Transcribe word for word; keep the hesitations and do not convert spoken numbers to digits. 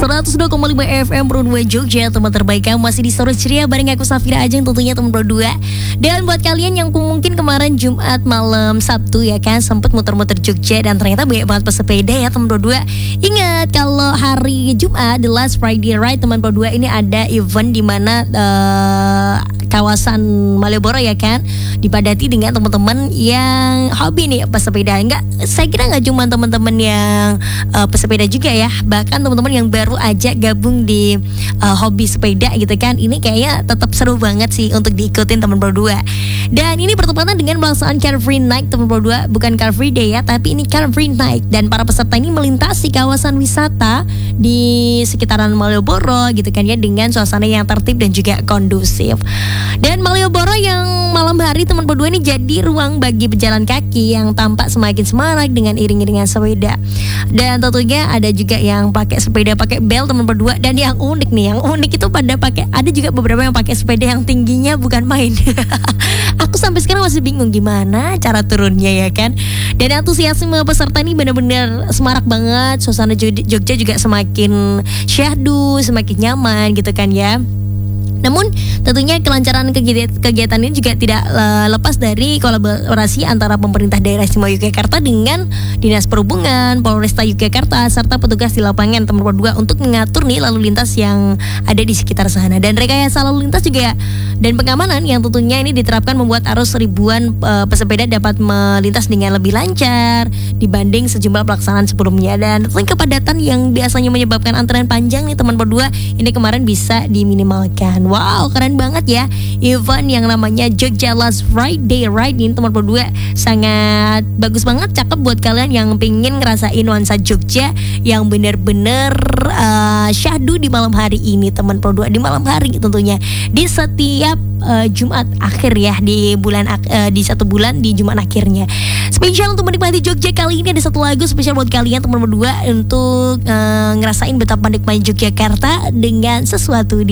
seratus dua koma lima F M Broadway Jogja. Teman terbaik kamu masih di Sore Ceria bareng aku Safira Ajeng tentunya teman berdua. Dan buat kalian yang mungkin kemarin Jumat malam Sabtu ya kan sempat muter-muter Jogja dan ternyata banyak banget pesepeda ya teman berdua. Ingat kalau hari Jumat The Last Friday Ride teman berdua ini ada event di mana uh, kawasan Malioboro ya kan dipadati dengan teman-teman yang hobi nih pesepeda. Enggak, saya kira nggak cuma teman-teman yang uh, pesepeda juga ya, bahkan teman-teman yang baru aja gabung di uh, hobi sepeda gitu kan. Ini kayaknya tetap seru banget sih untuk diikutin teman berdua. Dan ini bertepatan dengan pelaksanaan Car Free Night teman berdua, bukan Car Free Day ya, tapi ini Car Free Night. Dan para peserta ini melintasi kawasan wisata di sekitaran Malioboro gitu kan ya, dengan suasana yang tertib dan juga kondusif. Dan Malioboro yang malam hari teman berdua ini jadi ruang bagi pejalan kaki yang tampak semakin semarak dengan iring-iringan sepeda. Dan tentunya ada juga yang pakai sepeda pakai bel teman berdua. Dan yang unik nih, yang unik itu pada pakai, ada juga beberapa yang pakai sepeda yang tingginya bukan main. Aku sampai sekarang masih bingung gimana cara turunnya ya kan. Dan antusiasme peserta ini benar-benar semarak banget. Suasana Jogja juga semakin syahdu, semakin nyaman gitu kan ya. Namun tentunya kelancaran kegiatan ini juga tidak uh, lepas dari kolaborasi antara pemerintah daerah Istimewa Yogyakarta dengan Dinas Perhubungan, Polresta Yogyakarta serta petugas di lapangan teman berdua untuk mengatur nih lalu lintas yang ada di sekitar sana. Dan rekayasa lalu lintas juga dan pengamanan yang tentunya ini diterapkan membuat arus ribuan uh, pesepeda dapat melintas dengan lebih lancar dibanding sejumlah pelaksanaan sebelumnya. Dan tentunya kepadatan yang biasanya menyebabkan antrean panjang nih teman berdua ini kemarin bisa diminimalkan. Wow, keren banget ya event yang namanya Jogja Last Friday Ride ini teman berdua. Sangat bagus banget, cakep buat kalian yang pengen ngerasain nuansa Jogja yang bener-bener uh, syahdu di malam hari ini teman berdua. Di malam hari tentunya di setiap uh, Jumat akhir ya, di bulan uh, di satu bulan di Jumat akhirnya. Spesial untuk menikmati Jogja kali ini ada satu lagu spesial buat kalian teman berdua untuk uh, ngerasain betapa nikmatnya Yogyakarta dengan sesuatu di